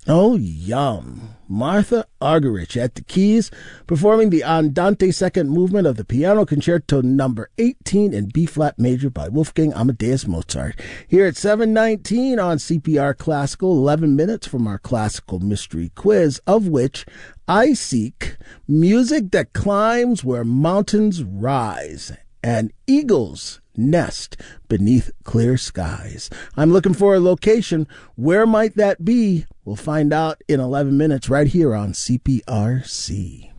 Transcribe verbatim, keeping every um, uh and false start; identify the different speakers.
Speaker 1: Oh, yum. Martha Argerich at the keys, performing the Andante second movement of the Piano Concerto number eighteen in B-flat major by Wolfgang Amadeus Mozart. Here at seven nineteen on C P R Classical, eleven minutes from our classical mystery quiz, of which I seek music that climbs where mountains rise and eagles nest beneath clear skies. I'm looking for a location. Where might that be? We'll find out in eleven minutes right here on C P R C.